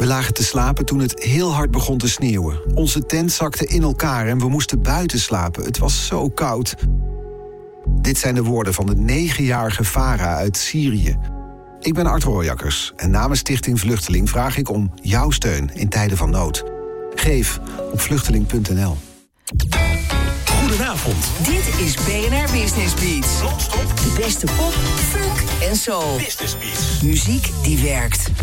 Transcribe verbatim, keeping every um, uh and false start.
We lagen te slapen toen het heel hard begon te sneeuwen. Onze tent zakte in elkaar en we moesten buiten slapen. Het was zo koud. Dit zijn de woorden van de negenjarige Farah uit Syrië. Ik ben Art Rooijakkers en namens Stichting Vluchteling vraag ik om jouw steun in tijden van nood. Geef op vluchteling punt n l. Goedenavond. Dit is B N R Business Beats. Non-stop. De beste pop, funk en soul. Business Beats. Muziek die werkt.